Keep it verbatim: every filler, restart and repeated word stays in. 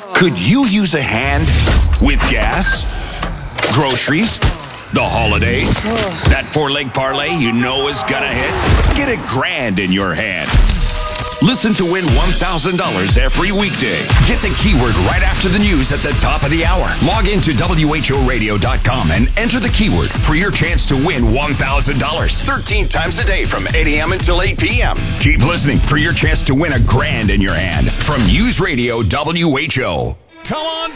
Could you use a hand with gas, groceries, the holidays? That four-leg parlay you know is gonna hit? Get a grand in your hand. Listen to win one thousand dollars every weekday. Get the keyword right after the news at the top of the hour. Log into W H O radio dot com and enter the keyword for your chance to win one thousand dollars thirteen times a day from eight a.m. until eight p.m. Keep listening for your chance to win a grand in your hand from News Radio W H O. Come on.